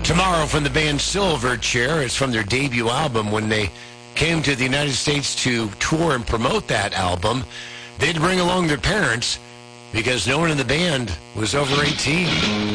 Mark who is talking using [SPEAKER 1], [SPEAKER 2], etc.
[SPEAKER 1] Tomorrow from the band Silverchair. It's from their debut album. When they came to the United States to tour and promote that album, they'd bring along their parents because no one in the band was over 18.